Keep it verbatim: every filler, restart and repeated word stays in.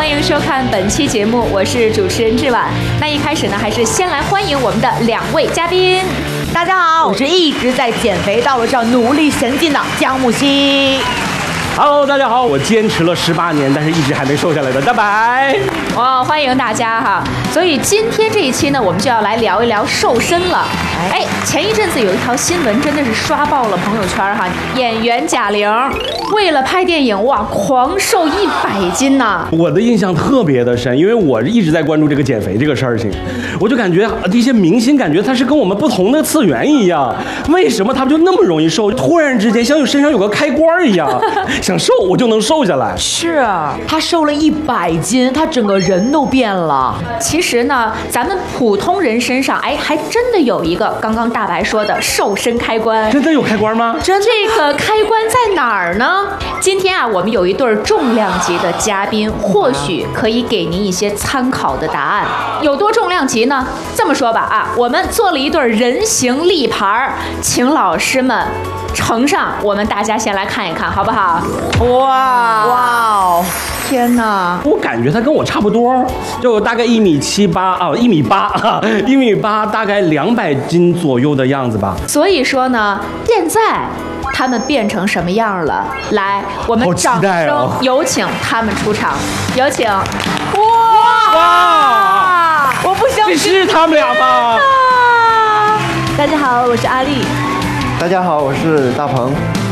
欢迎收看本期节目，我是主持人志婉。那一开始呢，还是先来欢迎我们的两位嘉宾。 大家好，我是一直在减肥道路上努力前进的姜木希。 Hello， 大家好，我坚持了十八年，但是一直还没瘦下来的大白。 哇、哦，欢迎大家哈！所以今天这一期呢，我们就要来聊一聊瘦身了。哎，前一阵子有一条新闻真的是刷爆了朋友圈哈，演员贾玲为了拍电影哇，狂瘦一百斤呐！ 我的印象特别的深，因为我一直在关注这个减肥这个事儿情，我就感觉这些明星感觉他是跟我们不同的次元一样，为什么他们就那么容易瘦？突然之间像有身上有个开关一样。想瘦我就能瘦下来， 是他瘦了一百斤，他整个人都变了。 其实呢，咱们普通人身上，哎，还真的有一个刚刚大白说的瘦身开关。 真的有开关吗？ 真这个开关在哪儿呢？今天啊，我们有一对重量级的嘉宾，或许可以给您一些参考的答案。有多重量级呢？这么说吧啊，我们做了一对人形立牌，请老师们呈上，我们大家先来看一看，好不好？ 哇哇！天哪！ 我感觉他跟我差不多，就大概一米七八啊，一米八啊，一米八，大概两百斤左右的样子吧。 所以说呢，现在他们变成什么样了？来，我们掌声有请他们出场，有请！ 哇哇！我不相信， 这是他们俩吗？ 大家好，我是阿丽。 大家好，我是大鹏。